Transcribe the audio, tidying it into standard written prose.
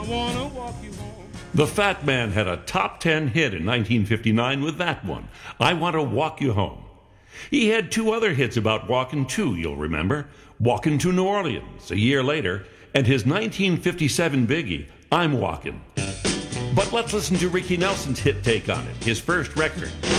wanna walk you home. The Fat Man had a top 10 hit in 1959 with that one, I Want to Walk You Home. He had two other hits about walking too, you'll remember. Walking to New Orleans a year later, and his 1957 biggie, I'm Walking. But let's listen to Ricky Nelson's hit take on it, his first record.